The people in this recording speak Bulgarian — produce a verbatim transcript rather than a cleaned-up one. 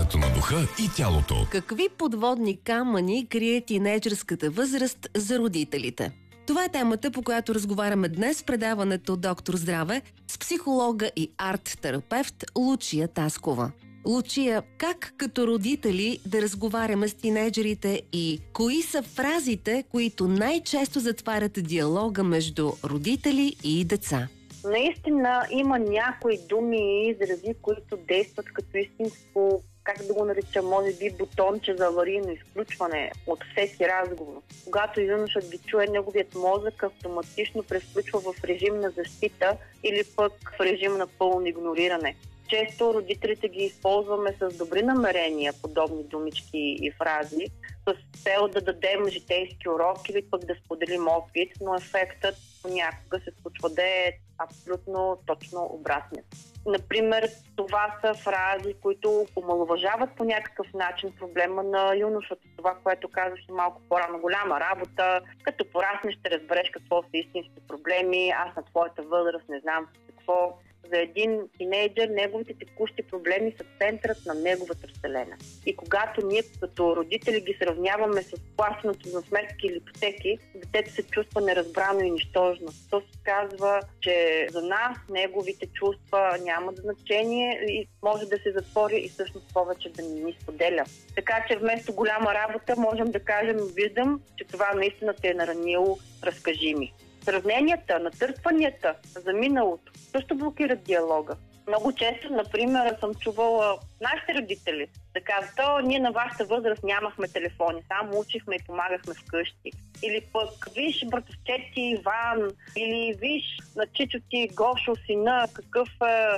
здравето на духа и тялото. Какви подводни камъни крие тинейджърската възраст за родителите? Това е темата, по която разговаряме днес в предаването Доктор Здраве с психолога и арт-терапевт Лучия Таскова. Лучия, как като родители да разговаряме с тинейджерите и кои са фразите, които най-често затварят диалога между родители и деца? Наистина има някои думи и изрази, които действат като истинско, как да го нарича, може би бутонче за аварийно изключване от всеки разговор. Когато юношът ги чуе, неговият мозък автоматично превключва в режим на защита или пък в режим на пълно игнориране. Често родителите ги използваме с добри намерения, подобни думички и фрази, с цел да дадем житейски урок или пък да споделим опит, но ефектът понякога се случва да е абсолютно точно обратният. Например, това са фрази, които омаловажават по някакъв начин проблема на юношата. Това, което казваш малко по-рано, голяма работа, като пораснеш ще разбереш какво са истински проблеми, аз на твоята възраст не знам какво. За един тинейджър неговите текущи проблеми са центърът на неговата вселена. И когато ние като родители ги сравняваме с плащането на сметки или ипотеки, детето се чувства неразбрано и нищожно. То се казва, че за нас неговите чувства нямат значение и може да се затвори и всъщност повече да не ни споделя. Така че вместо голяма работа можем да кажем, виждам, че това наистина те е наранило, разкажи ми. Сравненията, натъркванията за миналото също блокират диалога. Много често, например, съм чувала нашите родители да казват, то ние на вашата възраст нямахме телефони, само учихме и помагахме вкъщи. Или пък, виж братовчет ти Иван, или виж на чичо ти Гошо сина, какъв е